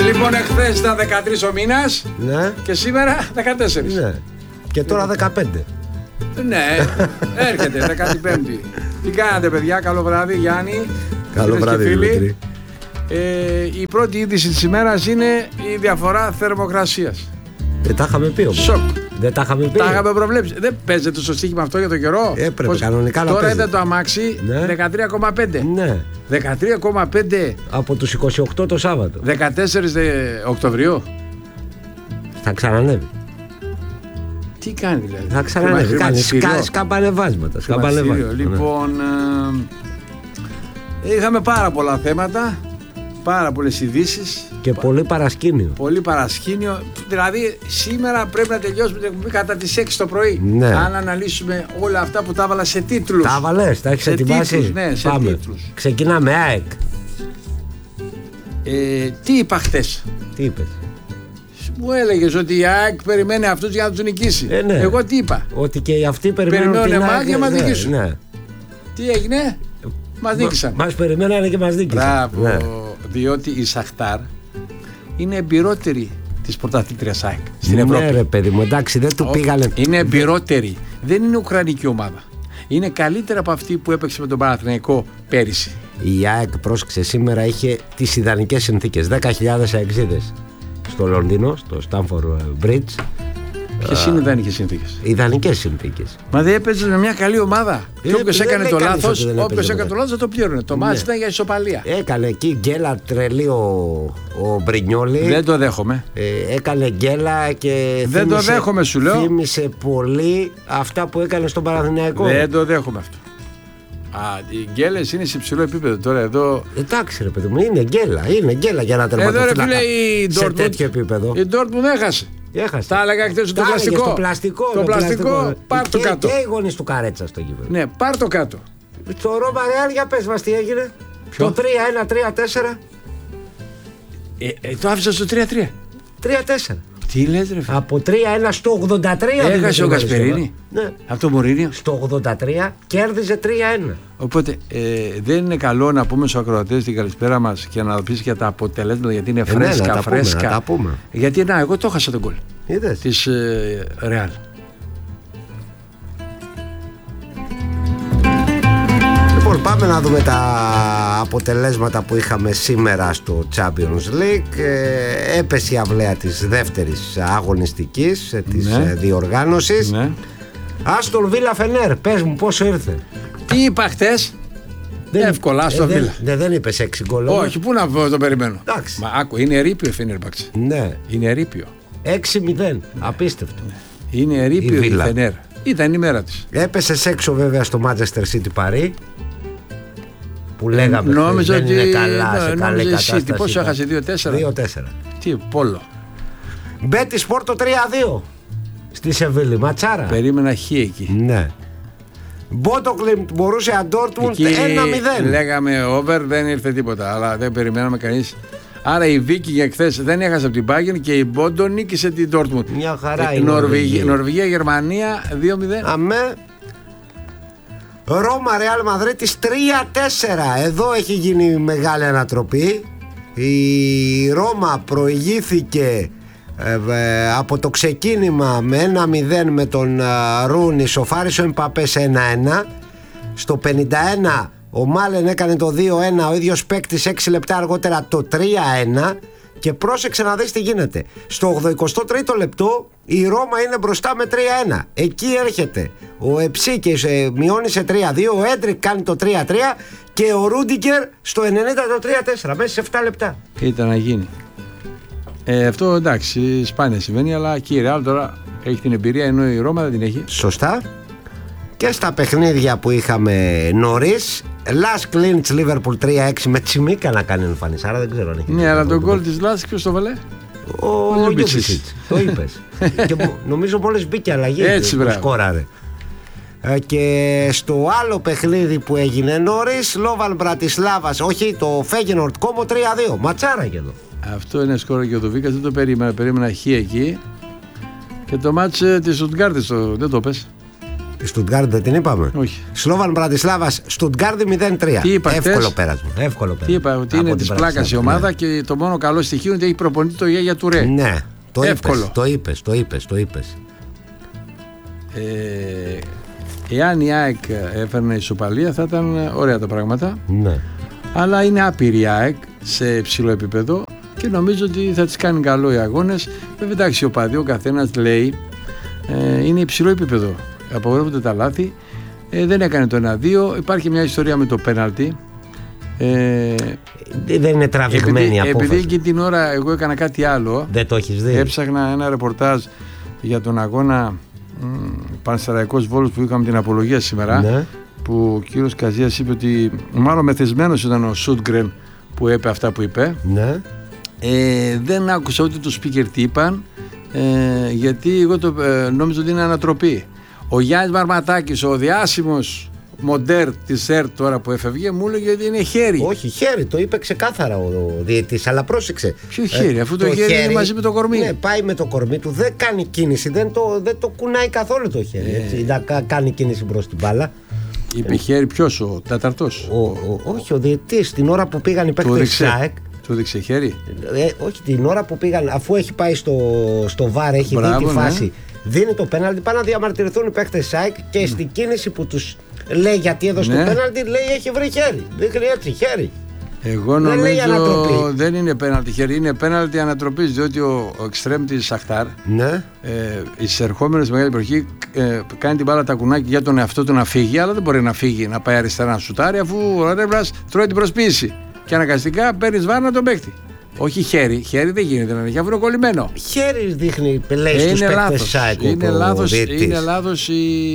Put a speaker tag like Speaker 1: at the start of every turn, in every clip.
Speaker 1: Λοιπόν, εχθές ήταν 13 ο μήνας,
Speaker 2: Ναι.
Speaker 1: και σήμερα 14.
Speaker 2: Ναι. Και τώρα 15.
Speaker 1: Ναι, έρχεται 15η. Τι κάνατε, παιδιά? Καλό βράδυ, Γιάννη.
Speaker 2: Καλό
Speaker 1: Φίλες
Speaker 2: βράδυ,
Speaker 1: και φίλοι.
Speaker 2: Δημήτρη.
Speaker 1: Η πρώτη είδηση της ημέρας είναι η διαφορά θερμοκρασίας.
Speaker 2: Δεν τα είχαμε πει όμως.
Speaker 1: Σοκ.
Speaker 2: Δεν τα είχαμε πει.
Speaker 1: Τα είχαμε προβλέψει. Δεν παίζεται στο στοίχημα αυτό για τον καιρό?
Speaker 2: Έπρεπε κανονικά να
Speaker 1: τώρα
Speaker 2: παίζεται.
Speaker 1: είδα το αμάξι,
Speaker 2: Ναι.
Speaker 1: 13,5.
Speaker 2: Ναι.
Speaker 1: 13,5
Speaker 2: Από τους 28 το Σάββατο.
Speaker 1: 14 Οκτωβρίου.
Speaker 2: Θα ξανανεύει.
Speaker 1: Τι κάνει δηλαδή?
Speaker 2: Θα ξανανεύει. Κάνει
Speaker 1: Χρηματιστήριο.
Speaker 2: σκαμπανεβάσματα.
Speaker 1: Χρηματιστήριο. Λοιπόν, είχαμε πάρα πολλά θέματα, πάρα πολλές ειδήσεις.
Speaker 2: Και πολύ παρασκήνιο.
Speaker 1: Πολύ παρασκήνιο. Δηλαδή, σήμερα πρέπει να τελειώσουμε την εκπομπή κατά τις 6 το πρωί.
Speaker 2: Ναι.
Speaker 1: Αν αναλύσουμε όλα αυτά που τα έβαλα σε τίτλους.
Speaker 2: Τα έβαλες, τα έχεις
Speaker 1: Σε
Speaker 2: ετοιμάσει.
Speaker 1: τίτλους, ναι, σε
Speaker 2: Πάμε.
Speaker 1: τίτλους.
Speaker 2: Ξεκινάμε, ΑΕΚ.
Speaker 1: Τι είπα χτες?
Speaker 2: Τι είπες?
Speaker 1: Μου έλεγες ότι η ΑΕΚ περιμένει αυτούς για να τους νικήσει.
Speaker 2: Ναι.
Speaker 1: Εγώ τι είπα?
Speaker 2: Ότι και αυτοί περιμένουν
Speaker 1: Περιμένουν εμάς
Speaker 2: ΑΕΚ,
Speaker 1: για να μας
Speaker 2: ναι,
Speaker 1: νικήσουν.
Speaker 2: ναι.
Speaker 1: Τι έγινε? Μας νίκησαν.
Speaker 2: Μας περιμένανε και μας νίκησαν.
Speaker 1: Μπράβο.
Speaker 2: Ναι.
Speaker 1: Διότι η Σαχτάρ είναι εμπειρότερη της πρωταθλήτριας ΑΕΚ στην Ευρώπη.
Speaker 2: Ναι, ρε παιδί μου, εντάξει, δεν του πήγανε.
Speaker 1: Είναι εμπειρότερη. Δεν είναι ουκρανική ομάδα. Είναι καλύτερα από αυτή που έπαιξε με τον Παναθηναϊκό πέρυσι.
Speaker 2: Η ΑΕΚ, πρόσεξε, σήμερα είχε τις ιδανικές συνθήκες. 10.000 αεξίδες στο Λονδίνο, στο Stamford Bridge.
Speaker 1: Ποιες είναι οι ιδανικές συνθήκες?
Speaker 2: Ιδανικές συνθήκες.
Speaker 1: Μα δεν έπαιζε με μια καλή ομάδα. Και όποιος
Speaker 2: δεν
Speaker 1: έκανε
Speaker 2: λέει
Speaker 1: το
Speaker 2: κανείς
Speaker 1: λάθος,
Speaker 2: ότι δεν έπαιζε
Speaker 1: όποιος έκανε
Speaker 2: με
Speaker 1: το λάθος θα το πλήρωνε. Το μάτς ήταν για ισοπαλία.
Speaker 2: Έκανε εκεί γκέλα τρελή ο Μπρινιόλι.
Speaker 1: Δεν το δέχομαι.
Speaker 2: Έκανε γκέλα και
Speaker 1: Δεν το δέχομαι, σου λέω.
Speaker 2: Θύμισε πολύ αυτά που έκανε στον Παναθηναϊκό.
Speaker 1: Δεν το δέχομαι αυτό. Οι γκέλες είναι σε υψηλό επίπεδο τώρα εδώ.
Speaker 2: Εντάξει ρε παιδί μου, είναι γκέλα για να
Speaker 1: Εδώ ρε
Speaker 2: τερματοφύλακα
Speaker 1: φίλε η
Speaker 2: σε
Speaker 1: Dortmund.
Speaker 2: τέτοιο επίπεδο.
Speaker 1: Η Dortmund έχασε.
Speaker 2: Έχασε.
Speaker 1: Τα έλεγα χθες
Speaker 2: Τα
Speaker 1: το
Speaker 2: έλεγες,
Speaker 1: πλαστικό.
Speaker 2: το πλαστικό.
Speaker 1: Το πλαστικό, πάρ' το
Speaker 2: Και-
Speaker 1: κάτω.
Speaker 2: Και οι γονείς του Καρέτσα στο γήπεδο.
Speaker 1: Ναι, πάρ' το κάτω.
Speaker 2: Στο Ρώμα Ρεάλ, για πες μας τι έγινε.
Speaker 1: Ποιο?
Speaker 2: Το 3-1, 3-4.
Speaker 1: Το άφησα στο 3-3.
Speaker 2: 3-4.
Speaker 1: Τι λες ρε φίλε?
Speaker 2: Από 3-1 στο 83.
Speaker 1: Έχασε ο
Speaker 2: Δημήτρη
Speaker 1: Γκασπερίνη.
Speaker 2: Βαριζόβα. Ναι.
Speaker 1: Από το Μουρίνιο.
Speaker 2: Στο 83 κέρδιζε 3-1.
Speaker 1: Οπότε δεν είναι καλό να πούμε στους ακροατές την καλησπέρα μας και να πεις για τα αποτελέσματα, γιατί είναι
Speaker 2: Ναι,
Speaker 1: φρέσκα,
Speaker 2: να τα πούμε,
Speaker 1: φρέσκα.
Speaker 2: να τα πούμε.
Speaker 1: Γιατί εγώ το έχασα τον γκολ
Speaker 2: Είδες.
Speaker 1: της Ρεάλ.
Speaker 2: Λοιπόν, πάμε να δούμε τα αποτελέσματα που είχαμε σήμερα στο Champions League. Έπεσε η αυλαία της δεύτερης αγωνιστικής της
Speaker 1: Ναι.
Speaker 2: διοργάνωσης.
Speaker 1: Ναι.
Speaker 2: Άστον Βίλα Φενέρ, πες μου πόσο ήρθε.
Speaker 1: Τι είπα χτες? Εύκολα στο Βίλα.
Speaker 2: Δεν είπες 6 γκολ.
Speaker 1: Όχι, πού να το περιμένω.
Speaker 2: Εντάξει.
Speaker 1: Μα άκου, είναι ερείπιο η Φενέρμπαξ.
Speaker 2: Ναι,
Speaker 1: Είναι ερείπιο.
Speaker 2: 6-0. Απίστευτο.
Speaker 1: Είναι ερείπιο η
Speaker 2: Βίλα.
Speaker 1: Φενέρ. Ήταν η μέρα της.
Speaker 2: Έπεσε έξω βέβαια στο Manchester City Παρί, που λέγαμε
Speaker 1: Νόμιζα
Speaker 2: δεν
Speaker 1: ότι
Speaker 2: είναι καλά, σε καλή
Speaker 1: νόμιζα η
Speaker 2: κατάσταση.
Speaker 1: City. Πόσο έχασε, 2-4?
Speaker 2: 2-4.
Speaker 1: Τι, Πόλο.
Speaker 2: Μπέτι Σπόρτο 3-2 στη Σεβίλη, ματσάρα.
Speaker 1: Περίμενα χ εκεί.
Speaker 2: Ναι. Μπότοκλιμπ Μπορούσια Ντόρτμουντ
Speaker 1: Εκεί
Speaker 2: 1-0.
Speaker 1: λέγαμε over, δεν ήρθε τίποτα, αλλά δεν περιμέναμε κανείς. Άρα η Βίκινγκ εχθές δεν έχασε από την Bayern και η Μπόντο νίκησε την Dortmund.
Speaker 2: Μια χαρά η Νορβηγία.
Speaker 1: Νορβηγία-Γερμανία 2-0.
Speaker 2: Αμέ. Ρώμα Ρεάλ Μαδρίτης 3-4. Εδώ έχει γίνει μεγάλη ανατροπή. Η Ρώμα προηγήθηκε από το ξεκίνημα με 1-0 με τον Ρούνι, σοφάρισε ο Εμπαπέ σε 1-1. Στο 51 ο Μάλεν έκανε το 2-1, ο ίδιος παίκτης 6 λεπτά αργότερα το 3-1. Και πρόσεξε να δεις τι γίνεται. Στο 83ο λεπτό η Ρώμα είναι μπροστά με 3-1. Εκεί έρχεται ο Εψί και μειώνει σε 3-2. Ο Έντρικ κάνει το 3-3 και ο Ρούντικερ στο 90 το 3-4 μέσα σε 7 λεπτά.
Speaker 1: Ήταν να γίνει. Αυτό εντάξει, σπάνια συμβαίνει, αλλά και η Real τώρα έχει την εμπειρία ενώ η Ρώμα δεν την έχει.
Speaker 2: Σωστά. Και στα παιχνίδια που είχαμε νωρίς, Λας Κλίντς Λίβερπουλ 3-6 με Τσιμίκα να κάνει εμφανίς. Άρα δεν ξέρω αν έχει.
Speaker 1: Ναι, αλλά τον γκολ της Λας ποιος το βάλε?
Speaker 2: Ο Γιούμπιτσιτς. Το είπες. Και νομίζω μόλις μπήκε αλλαγή.
Speaker 1: Έτσι,
Speaker 2: που
Speaker 1: μπράβο.
Speaker 2: σκόραρε. Και στο άλλο παιχνίδι που έγινε νωρίς, Λόβαν Μπρατισλάβας, όχι, το Φέγενορτ Κόμο 3-2. Ματσάρα και εδώ.
Speaker 1: Αυτό είναι σκόρο και ο Δουβίκας, δεν το περίμενα. Περίμενα χ εκεί. Και το μάτς της Στουτγκάρτης δεν το πες.
Speaker 2: Τη Στουτγκάρδη δεν την είπαμε.
Speaker 1: Όχι.
Speaker 2: Σλόβαν Μπρατισλάβας, Στουτγκάρδη 0-3.
Speaker 1: Τι είπα
Speaker 2: Εύκολο πέρασμα.
Speaker 1: Τι είπα, ότι είναι τη πλάκα η ομάδα και το μόνο καλό στοιχείο είναι ότι έχει προπονητή το Γιάγια Τουρέ.
Speaker 2: Ναι,
Speaker 1: εύκολο.
Speaker 2: Το είπες.
Speaker 1: Εάν η ΑΕΚ έφερνε ισοπαλία θα ήταν ωραία τα πράγματα.
Speaker 2: Ναι.
Speaker 1: Αλλά είναι άπειρη η ΑΕΚ σε υψηλό επίπεδο και νομίζω ότι θα τις κάνει καλό οι αγώνες. Βέβαια, εντάξει, ο παδί, ο καθένας λέει είναι υψηλό επίπεδο. Απαγορεύονται τα λάθη. Δεν έκανε το 1-2. Υπάρχει μια ιστορία με το πέναλτι.
Speaker 2: Δεν είναι τραβηγμένη η απόφαση.
Speaker 1: Επειδή και την ώρα εγώ έκανα κάτι άλλο.
Speaker 2: Δεν το έχεις δει.
Speaker 1: Έψαχνα ένα ρεπορτάζ για τον αγώνα Πανσεραϊκός Βόλος που είχαμε την απολογία σήμερα. Ναι. Που ο κύριος Καζίας είπε ότι μάλλον μεθυσμένος ήταν ο Σούντγκρεν που είπε αυτά που είπε.
Speaker 2: Ναι.
Speaker 1: Δεν άκουσα ούτε το speaker τι είπαν, γιατί εγώ νόμιζα ότι είναι ανατροπή. Ο Γιάννης Μαρματάκης, ο διάσημος μοντέρ της ΕΡΤ τώρα που έφευγε, μου έλεγε ότι είναι χέρι.
Speaker 2: Όχι, χέρι, το είπε ξεκάθαρα ο διαιτητής, αλλά πρόσεξε.
Speaker 1: Ποιο χέρι, αφού το χέρι είναι μαζί με το κορμί.
Speaker 2: Ναι, πάει με το κορμί του, δεν κάνει κίνηση, δεν το κουνάει καθόλου το χέρι. Έτσι, να κάνει κίνηση μπρος την μπάλα.
Speaker 1: Είπε χέρι ποιος, ο τέταρτος?
Speaker 2: Όχι, ο διαιτητής, την ώρα που πήγαν οι παίκτες της ΑΕΚ.
Speaker 1: Του έδειξε χέρι.
Speaker 2: Όχι, την ώρα που πήγαν, αφού έχει πάει στο βάρ, έχει δει τη φάση. Δίνει το πέναλτι, πάνε να διαμαρτυρηθούν οι παίκτες της ΑΕΚ και στην κίνηση που τους λέει γιατί έδωσε το πέναλτι, λέει έχει βρει χέρι. Δείχνει έτσι χέρι.
Speaker 1: Εγώ νομίζω δεν είναι πέναλτι χέρι, είναι πέναλτι ανατροπής, διότι ο εξτρέμ της Σαχτάρ, εισερχόμενος στη μεγάλη περιοχή, κάνει την μπάλα τα κουνάκι για τον εαυτό του να φύγει, αλλά δεν μπορεί να φύγει, να πάει αριστερά να σουτάρει, αφού ο Ρέμπρας τρώει την προσποίηση. Και αναγκαστικά παίρνει βάρ να τον παίχτη. Όχι χέρι, χέρι δεν γίνεται να είναι, αφού κολλημένο.
Speaker 2: Χέρι δείχνει, λέει στους παίκτες της ΑΕΚ.
Speaker 1: Είναι λάθος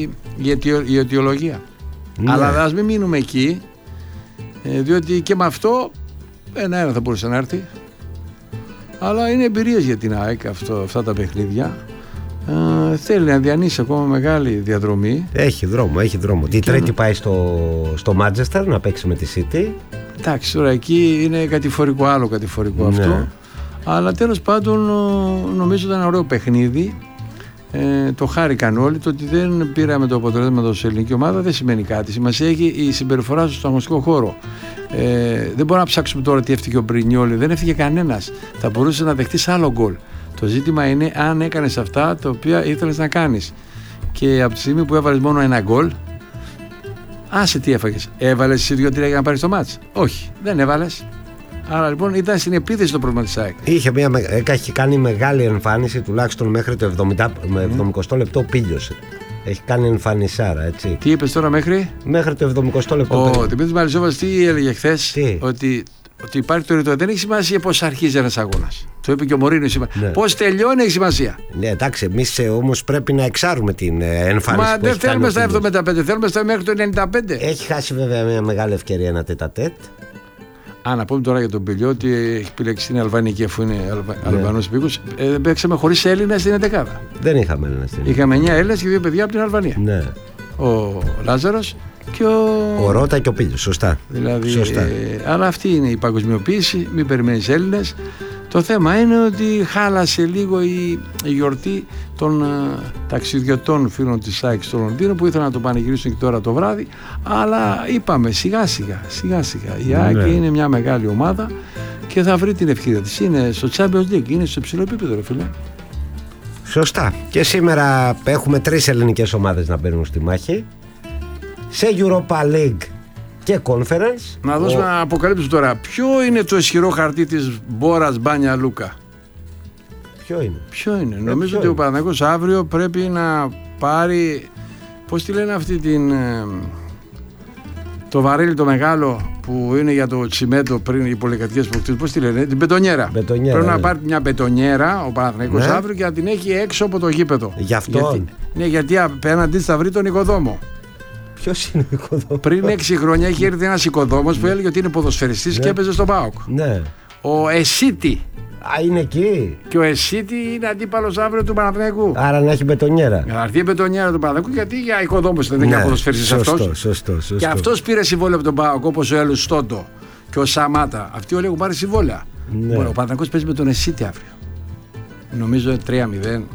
Speaker 1: η αιτιολογία. Ναι. Αλλά ας μην μείνουμε εκεί, διότι και με αυτό ένα θα μπορούσε να έρθει. Αλλά είναι εμπειρίες για την ΑΕΚ αυτά τα παιχνίδια. Θέλει να διανύσει ακόμα μεγάλη διαδρομή.
Speaker 2: Έχει δρόμο. Την Τρίτη πάει στο Μάντσεστερ να παίξει με τη City.
Speaker 1: Εντάξει, τώρα εκεί είναι κατηφορικό αυτό. Αλλά τέλος πάντων νομίζω ήταν ένα ωραίο παιχνίδι. Το χάρηκαν όλοι. Το ότι δεν πήραμε το αποτελέσμα σε ελληνική ομάδα δεν σημαίνει κάτι. Σημασία έχει η συμπεριφορά σου στον αγωνιστικό χώρο. Δεν μπορούμε να ψάξουμε τώρα τι έφυγε ο Μπρινιόλι. Δεν έφυγε κανένας. Θα μπορούσε να δεχτείς άλλο γκολ. Το ζήτημα είναι αν έκανες αυτά τα οποία ήθελες να κάνεις. Και από τη στιγμή που έβαλες μόνο ένα γκολ, άσε τι έφαγες. Έβαλες εσύ 2-3 για να πάρεις το μάτς? Όχι, δεν έβαλες. Άρα λοιπόν ήταν στην επίθεση το πρόβλημα της ΑΕΚ.
Speaker 2: Έχει κάνει μεγάλη εμφάνιση, τουλάχιστον μέχρι το 70 λεπτό πήλιωσε. Έχει κάνει εμφανισάρα, έτσι.
Speaker 1: Τι είπες τώρα μέχρι?
Speaker 2: Μέχρι το 70 λεπτό.
Speaker 1: Ο Δημήτρης Μαριζόβας τι έλεγε χθες? Ότι υπάρχει το ρητό. Δεν έχει σημασία πώς αρχίζει ένας αγώνας. Το είπε και ο Μωρίνο σήμερα. Ναι. Πώς τελειώνει έχει σημασία.
Speaker 2: Ναι, εντάξει, εμείς όμως πρέπει να εξάρουμε την εμφάνιση.
Speaker 1: Μα δεν θέλουμε στα 75, θέλουμε στα μέχρι το 95.
Speaker 2: Έχει χάσει βέβαια μια μεγάλη ευκαιρία ένα τέτα-τέτ.
Speaker 1: Να πούμε τώρα για τον Πιλιό ότι έχει επιλέξει την Αλβανική, αφού είναι Αλβανός υπήκος. Παίξαμε χωρίς Έλληνες στην 11.
Speaker 2: Δεν είχαμε Έλληνες.
Speaker 1: Είχαμε 9 Έλληνες και 2 παιδιά από την Αλβανία.
Speaker 2: Ναι.
Speaker 1: Ο Λάζαρος και
Speaker 2: ο Ρώτα και ο Πίλιος, σωστά.
Speaker 1: Δηλαδή, σωστά. Αλλά αυτή είναι η παγκοσμιοποίηση, μην περιμένεις Έλληνες. Το θέμα είναι ότι χάλασε λίγο η γιορτή των ταξιδιωτών φίλων της ΑΕΚ στο Λονδίνο που ήθελαν να το πανηγυρίσουν και τώρα το βράδυ. Αλλά είπαμε σιγά σιγά. Η ΑΕΚ είναι μια μεγάλη ομάδα και θα βρει την ευκαιρία της. Είναι στο Champions League, είναι στο υψηλό επίπεδο, ρε φίλε.
Speaker 2: Σωστά. Και σήμερα έχουμε 3 ελληνικές ομάδες να μπαίνουν στη μάχη. Σε Europa League και Conference.
Speaker 1: Να δώσουμε να αποκαλύψουμε τώρα. Ποιο είναι το ισχυρό χαρτί της Μπόρας Μπάνια Λούκα? Ποιο είναι? Νομίζω ότι ο Παναθηναϊκός αύριο πρέπει να πάρει, πώς τη λένε αυτή το βαρέλι το μεγάλο που είναι για το τσιμέντο πριν οι πολυκατοικίες που χτίζουν, πώς τη λένε, την μπετονιέρα. Πρέπει να πάρει μια μπετονιέρα ο Παναθηναϊκός αύριο και να την έχει έξω από το γήπεδο.
Speaker 2: Γι' αυτό.
Speaker 1: Γιατί απέναντι θα βρει τον οικοδόμο.
Speaker 2: Ποιος είναι ο οικοδόμος?
Speaker 1: Πριν 6 χρόνια είχε έρθει ένας οικοδόμος που έλεγε ότι είναι ποδοσφαιριστής και έπαιζε στον ΠΑΟΚ.
Speaker 2: Ναι.
Speaker 1: Ο Εσίτη.
Speaker 2: Είναι εκεί.
Speaker 1: Και ο Εσίτη είναι αντίπαλος αύριο του Παναθηναϊκού.
Speaker 2: Άρα να έχει μπετονιέρα.
Speaker 1: Να έρθει η μπετονιέρα του Παναθηναϊκού, γιατί για οικοδόμος δεν είναι για ποδοσφαιριστής αυτός.
Speaker 2: Σωστό.
Speaker 1: Και αυτός πήρε συμβόλαιο από τον ΠΑΟΚ, όπως ο Έλους Στόντο και ο Σαμάτα. Αυτοί όλοι έχουν πάρει συμβόλαια. Ναι. Ο Παναθηναϊκός παίζει με τον Εσίτη αύριο. Νομίζω 3-0.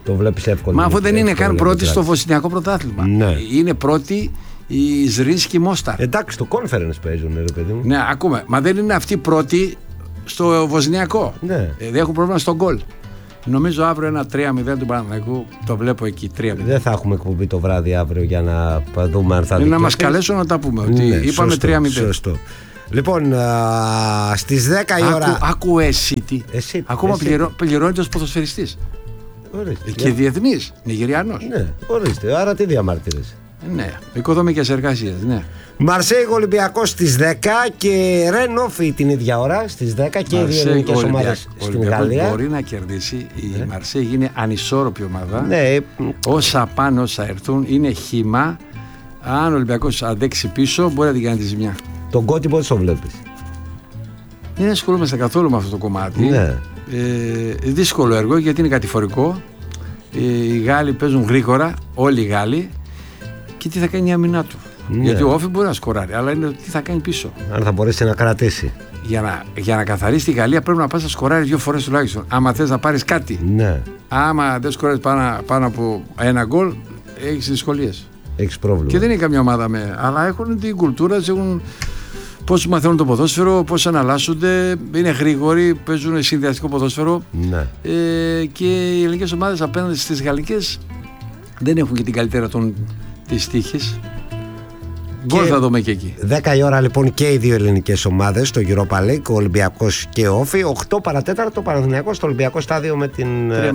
Speaker 2: Το βλέπεις εύκολα.
Speaker 1: Μα αφού δεν είναι καν πρώτη στο βοσνιακό πρωτάθλημα.
Speaker 2: Ναι.
Speaker 1: Είναι πρώτη η Ζρίνσκι Μόσταρ.
Speaker 2: Εντάξει, το conference παίζουν, ρε παιδί μου.
Speaker 1: Ναι, ακούμε. Μα δεν είναι αυτή πρώτη στο βοσνιακό.
Speaker 2: Ναι.
Speaker 1: Δεν έχουν πρόβλημα στον γκολ. Νομίζω αύριο ένα 3-0 του Παναθηναϊκού. Το βλέπω εκεί 3-0.
Speaker 2: Δεν θα έχουμε εκπομπή το βράδυ αύριο για να δούμε αν θα δει.
Speaker 1: Είναι να μας καλέσουν να τα πούμε. Ότι είπαμε 3-0.
Speaker 2: Σωστό. Λοιπόν, στις 10 η ώρα.
Speaker 1: Άκου εσύ τι. Ακόμα πληρώνεται ως ποδοσφαιριστής. Και διεθνής, Νιγηριανός.
Speaker 2: Ναι, ορίστε. Άρα τι διαμαρτύρεσαι.
Speaker 1: Ναι, οικοδομικές εργασίες, ναι.
Speaker 2: Μαρσέιγ Ολυμπιακός στις 10 και Ρεν Όφι την ίδια ώρα στις 10 και οι δύο ελληνικές ομάδες στην Γαλλία.
Speaker 1: Μπορεί να κερδίσει. Η Μαρσέιγ είναι ανισόρροπη ομάδα.
Speaker 2: Ναι.
Speaker 1: Όσα πάνε, όσα έρθουν, είναι χύμα. Αν ο Ολυμπιακός αντέξει πίσω, μπορεί να την κάνει τη ζημιά.
Speaker 2: Τον Κότι πώς το βλέπεις?
Speaker 1: Δεν ασχολούμαστε καθόλου με αυτό το κομμάτι.
Speaker 2: Ναι.
Speaker 1: Δύσκολο έργο γιατί είναι κατηφορικό. Οι Γάλλοι παίζουν γρήγορα, όλοι οι Γάλλοι. Και τι θα κάνει η άμυνά του. Ναι. Γιατί ο Όφι μπορεί να σκοράρει, αλλά είναι τι θα κάνει πίσω.
Speaker 2: Αν θα μπορέσει να κρατήσει.
Speaker 1: Για να καθαρίσει τη Γαλλία πρέπει να πας να σκοράρει 2 φορές τουλάχιστον. Άμα θες να πάρεις κάτι.
Speaker 2: Ναι.
Speaker 1: Άμα δεν σκοράρεις πάνω από ένα γκολ, έχεις δυσκολίες.
Speaker 2: Έχεις πρόβλημα.
Speaker 1: Και δεν είναι καμιά ομάδα αλλά έχουν την κουλτούρα, έχουν πώς μαθαίνουν το ποδόσφαιρο, πώς αναλάσσονται, είναι γρήγοροι, παίζουν συνδυαστικό ποδόσφαιρο.
Speaker 2: Ναι.
Speaker 1: Και οι ελληνικές ομάδες απέναντι στις γαλλικές δεν έχουν και την καλύτερα της τύχης. Γκολ θα δούμε και εκεί.
Speaker 2: 10 η ώρα λοιπόν και οι δύο ελληνικές ομάδες στο Europa League, ο Ολυμπιακός και ο Όφι. 8 παρατέταρτο το Παναθηναϊκό στο Ολυμπιακό στάδιο με την.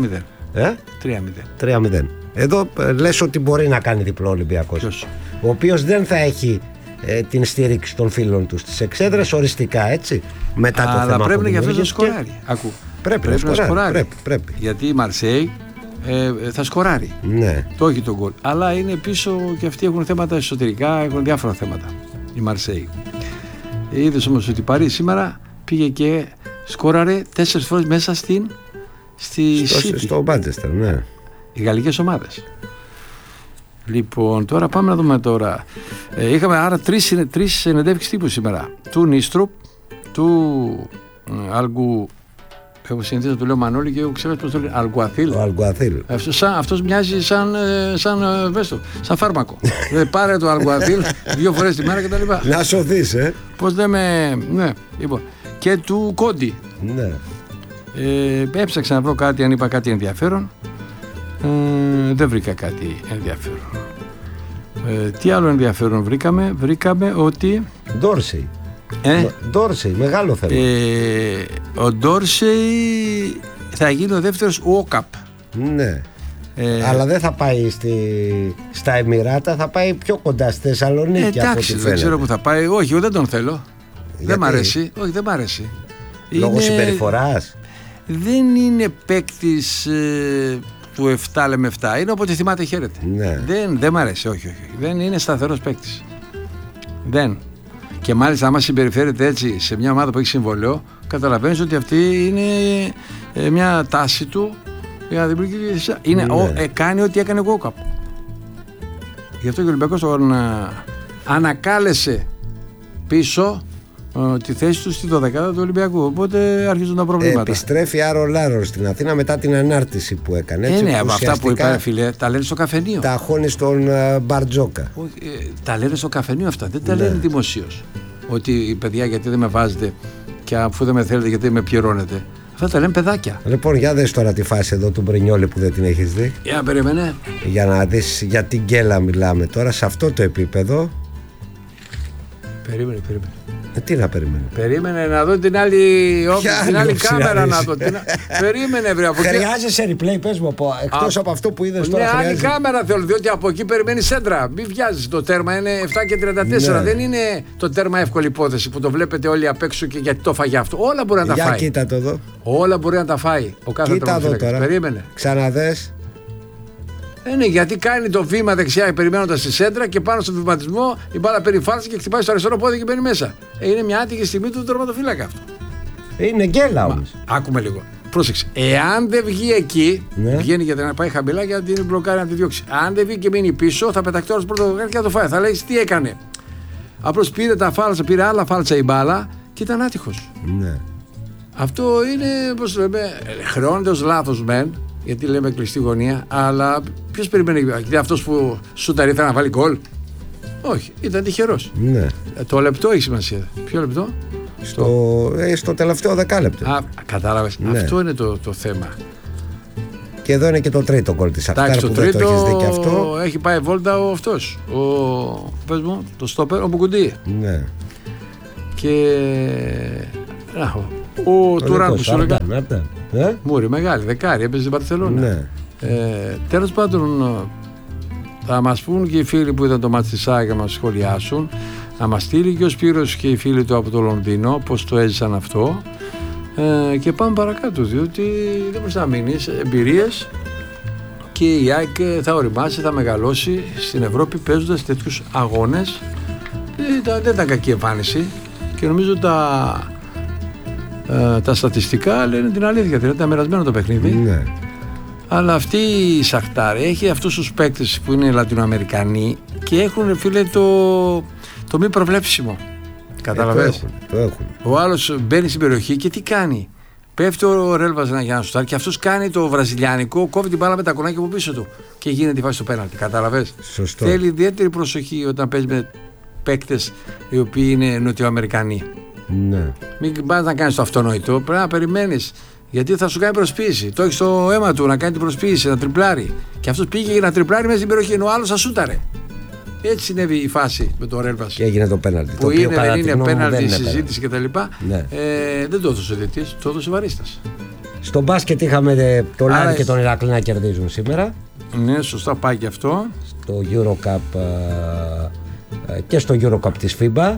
Speaker 1: 3-0.
Speaker 2: 3-0. Εδώ λες ότι μπορεί να κάνει διπλό Ολυμπιακός.
Speaker 1: Ποιος?
Speaker 2: Ο οποίος δεν θα έχει την στήριξη των φίλων του στις εξέδρες οριστικά, έτσι. Μετά το θέμα.
Speaker 1: Αλλά πρέπει για αυτό να σκοράρει.
Speaker 2: Πρέπει να σκοράρει. Πρέπει.
Speaker 1: Γιατί η Μαρσέιγ θα σκοράρει.
Speaker 2: Ναι.
Speaker 1: Το όχι τον γκολ. Αλλά είναι πίσω και αυτοί έχουν θέματα εσωτερικά, έχουν διάφορα θέματα. Η Μαρσέιγ. Είδες όμως ότι η Παρί σήμερα πήγε και σκόραρε 4 φορές μέσα
Speaker 2: στο Manchester, ναι.
Speaker 1: Οι γαλλικές ομάδες. Λοιπόν, τώρα πάμε να δούμε τώρα. Είχαμε άρα τρεις συνεντεύξεις τύπου σήμερα. Του Νίστρουπ, του Αλγκου. Έχω συνηθίσει να του λέω Μανώλη και έχω ξεχάσει πώς το λέει. Αλγκουαθίλ.
Speaker 2: Ο Αλγκουαθίλ.
Speaker 1: Αυτός μοιάζει σαν φάρμακο. Πάρε το Αλγκουαθίλ 2 φορές τη μέρα κτλ.
Speaker 2: Να σωθείς,
Speaker 1: Πώς λέμε. Ναι, λοιπόν. Και του Κόντι.
Speaker 2: Ναι.
Speaker 1: Έψαξα να βρω κάτι, αν είπα κάτι ενδιαφέρον. Δεν βρήκα κάτι ενδιαφέρον. Τι άλλο ενδιαφέρον βρήκαμε? Βρήκαμε ότι
Speaker 2: Ντόρσεϊ, μεγάλο θέμα.
Speaker 1: Ο Ντόρσεϊ θα γίνει ο δεύτερος ΟΚΑΠ.
Speaker 2: Ναι. Αλλά δεν θα πάει στα Εμιράτα, θα πάει πιο κοντά στη Θεσσαλονίκη.
Speaker 1: Εντάξει, δεν ξέρω που θα πάει. Όχι, δεν τον θέλω. Δεν μ' αρέσει. Όχι, δεν μ' αρέσει.
Speaker 2: Λόγω συμπεριφοράς.
Speaker 1: Δεν είναι παίκτης του 7 λέμε 7. Είναι όποτε θυμάται χαίρεται.
Speaker 2: Ναι.
Speaker 1: Δεν μ' αρέσει, όχι. Δεν είναι σταθερός παίκτης. Δεν. Και μάλιστα άμα συμπεριφέρεται έτσι σε μια ομάδα που έχει συμβολέο, καταλαβαίνεις ότι αυτή είναι μια τάση του για να δημιουργήσει θυσία. Κάνει ό,τι έκανε ο Γκόκαπ. Γι' αυτό και ο Ολυμπιακός τον ανακάλεσε πίσω τη θέση του στη 12η του Ολυμπιακού. Οπότε αρχίζουν τα προβλήματα.
Speaker 2: Επιστρέφει Άρο στην Αθήνα μετά την ανάρτηση που έκανε.
Speaker 1: Ναι, από αυτά που είπα, φίλε, τα λένε στο καφενείο.
Speaker 2: Τα χώνει στον Μπαρτζόκα.
Speaker 1: Τα λένε στο καφενείο αυτά, δεν τα λένε δημοσίως. Ότι παιδιά, γιατί δεν με βάζετε και αφού δεν με θέλετε, γιατί δεν με πληρώνετε. Αυτά τα λένε παιδάκια. Λοιπόν,
Speaker 2: για δες τώρα τη φάση εδώ του Μπρινιόλη που δεν την έχεις δει.
Speaker 1: Για περίμενε.
Speaker 2: Για να δεις για την γκέλα μιλάμε τώρα, σε αυτό το επίπεδο.
Speaker 1: Περίμενε.
Speaker 2: Τι να περιμένει.
Speaker 1: Περίμενε να δω την άλλη κάμερα να δω. Περίμενε, βρε.
Speaker 2: Χρειάζεσαι replay, πες μου, εκτός από αυτό που είδες τώρα.
Speaker 1: Ναι, άλλη κάμερα θέλω, διότι από εκεί περιμένει σέντρα. Μην βιάζεις, το τέρμα είναι 7:34. Δεν είναι το τέρμα εύκολη υπόθεση που το βλέπετε όλοι απ' έξω και γιατί το φαγιά αυτό. Όλα μπορεί να τα φάει.
Speaker 2: Κοίτα το εδώ.
Speaker 1: Όλα μπορεί να τα φάει. Ο κάθε
Speaker 2: τερματοφύλακας.
Speaker 1: Περίμενε.
Speaker 2: Ξαναδες.
Speaker 1: Ναι, γιατί κάνει το βήμα δεξιά περιμένοντας τη σέντρα και πάνω στο βηματισμό η μπάλα περιφάλτει και χτυπάει στο αριστερό πόδι και μπαίνει μέσα. Είναι μια άτυχη στιγμή του τερματοφύλακα αυτό.
Speaker 2: Είναι γκέλα όμως.
Speaker 1: Άκουμε λίγο. Πρόσεξε. Εάν δεν βγει εκεί, βγαίνει για να πάει χαμηλά για να την μπλοκάρει να τη διώξει. Αν δεν βγει και μείνει πίσω, θα πεταχτεί όλο πρώτο και θα το φάει. Θα λέει τι έκανε. Απλώς πήρε άλλα φάλτσα η μπάλα και ήταν άτυχος.
Speaker 2: Ναι.
Speaker 1: Αυτό είναι, πώς λέμε, χρεώνεται ως λάθος μεν. γιατί λέμε κλειστή γωνία, αλλά ποιος περιμένει, γιατί αυτός που σούταρε ήθελε να βάλει γκολ? Όχι, ήταν τυχερός.
Speaker 2: Ναι.
Speaker 1: Το λεπτό έχει σημασία. Ποιο λεπτό?
Speaker 2: Στο τελευταίο δεκάλεπτο.
Speaker 1: Κατάλαβες. Ναι. Αυτό είναι το θέμα.
Speaker 2: Και εδώ είναι και το τρίτο γκολ της Σαχτάρ που δεν το έχεις δει και αυτό.
Speaker 1: Έχει πάει βόλτα αυτός. Πες μου, το στόπερ, ο Μπουκουντή.
Speaker 2: Ναι.
Speaker 1: Και ο Τουράν που σου έλεγα. Μούρι, μεγάλη, δεκάρι, έπαιζε στην Μπαρσελόνα.
Speaker 2: Ναι.
Speaker 1: Τέλος πάντων, θα μας πούν και οι φίλοι που είδαν το μάτς της ΑΕΚ να μας σχολιάσουν. Να μας στείλει και ο Σπύρος και οι φίλοι του από το Λονδίνο πώς το έζησαν αυτό. Και πάμε παρακάτω, διότι δεν μπορεί να μείνει. Εμπειρίες, και η ΑΕΚ θα οριμάσει, θα μεγαλώσει στην Ευρώπη παίζοντας τέτοιους αγώνες. Δεν ήταν κακή εμφάνιση και νομίζω τα στατιστικά λένε την αλήθεια. Δηλαδή ήταν μοιρασμένο το παιχνίδι.
Speaker 2: Ναι. Αλλά
Speaker 1: αυτή η Σαχτάρ έχει αυτούς τους παίκτες που είναι Λατινοαμερικανοί και έχουν, φίλε, το μη προβλέψιμο. Καταλαβαίνεις.
Speaker 2: Το έχουν.
Speaker 1: Ο άλλος μπαίνει στην περιοχή και τι κάνει? Πέφτει ο Ρέλβας για να σουτάρει και αυτός κάνει το βραζιλιάνικο, κόβει την μπάλα με τα κονάκια από πίσω του και γίνεται η φάση στο πέναλτι. Καταλαβαίνεις.
Speaker 2: Σωστό.
Speaker 1: Θέλει ιδιαίτερη προσοχή όταν παίζει με παίκτες οι οποίοι είναι Νοτιοαμερικανοί.
Speaker 2: Ναι.
Speaker 1: Μην πας να κάνεις το αυτονόητο, πρέπει να περιμένεις. Γιατί θα σου κάνει προσποίηση. Το έχει στο αίμα του να κάνει την προσποίηση, να τριπλάρει. Και αυτός πήγε για να τριπλάρει μέσα στην περιοχή, ενώ ο άλλος θα σούταρε. Έτσι συνέβη η φάση με τον Ρέλβας.
Speaker 2: Και έγινε το πέναλτι.
Speaker 1: Που δεν είναι πέναλτι, συζήτηση κτλ.
Speaker 2: Ναι.
Speaker 1: Δεν το έδωσε ο διαιτητής, το έδωσε βαρίστας.
Speaker 2: Στο μπάσκετ είχαμε τον Άρη και τον Ηρακλή να κερδίζουν σήμερα.
Speaker 1: Ναι, σωστά πάει και αυτό.
Speaker 2: Στο Eurocup και στο Eurocup της FIBA.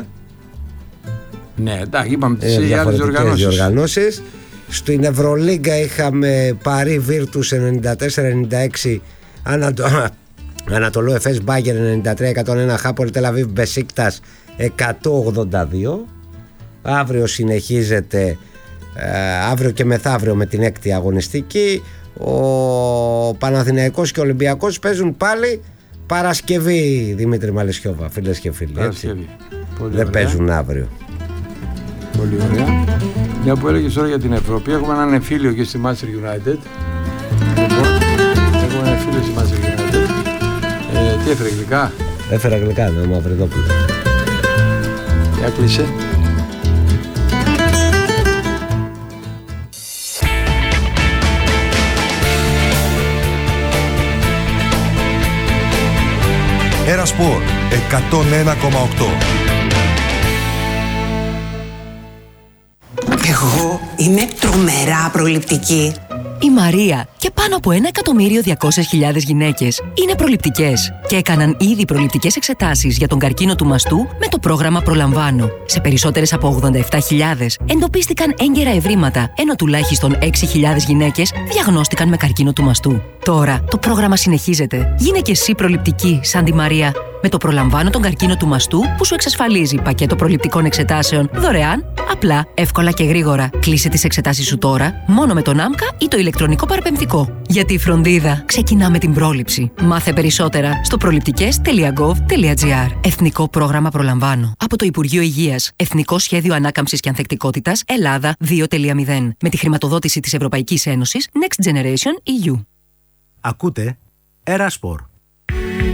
Speaker 1: Ναι, εντάξει, είπαμε τις άλλες διοργανώσεις.
Speaker 2: Στην Ευρωλίγκα είχαμε Παρί Βίρτους 94-96, Ανατολού Εφές Μπάγκερ 93-101, Χάπολ Τελαβίβ Μπεσίκτας 182. Αύριο συνεχίζεται, αύριο και μεθαύριο με την έκτη αγωνιστική. Ο Παναθηναϊκός και ο Ολυμπιακός παίζουν πάλι Παρασκευή, Δημήτρη Μαλαισιόβα, φίλες και φίλοι. Δεν παίζουν αύριο.
Speaker 1: Πολύ ωραία. Μια που έλεγες τώρα για την Ευρώπη, έχουμε έναν εμφύλιο και στη Manchester United. Έχουμε έναν εμφύλιο στη Manchester United. Τι έφερε, γλυκά?
Speaker 2: Έφερα γλυκά, ναι, Μαυριδόπουλο.
Speaker 1: Για κλείσε.
Speaker 3: Ερασπορ 101,8.
Speaker 4: Εγώ είμαι τρομερά προληπτική.
Speaker 5: Η Μαρία και πάνω από 1.200.000 γυναίκες είναι προληπτικές και έκαναν ήδη προληπτικές εξετάσεις για τον καρκίνο του μαστού με το πρόγραμμα Προλαμβάνω. Σε περισσότερες από 87.000 εντοπίστηκαν έγκαιρα ευρήματα, ενώ τουλάχιστον 6.000 γυναίκες διαγνώστηκαν με καρκίνο του μαστού. Τώρα το πρόγραμμα συνεχίζεται. Γίνε και εσύ προληπτική σαν τη Μαρία. Με το Προλαμβάνω τον καρκίνο του μαστού που σου εξασφαλίζει πακέτο προληπτικών εξετάσεων δωρεάν, απλά, εύκολα και γρήγορα. Κλείσε τις εξετάσεις σου τώρα, μόνο με τον ΆΜΚΑ ή το ηλεκτρονικό παραπεμφτικό. Γιατί η φροντίδα ξεκινά με την πρόληψη. Μάθε περισσότερα στο προληπτικές.gov.gr. Εθνικό πρόγραμμα Προλαμβάνω. Από το Υπουργείο Υγείας. Εθνικό Σχέδιο Ανάκαμψης και Ανθεκτικότητας Ελλάδα 2.0. Με τη χρηματοδότηση της Ευρωπαϊκής Ένωσης Next Generation EU.
Speaker 6: Ακούτε Ερασπορ.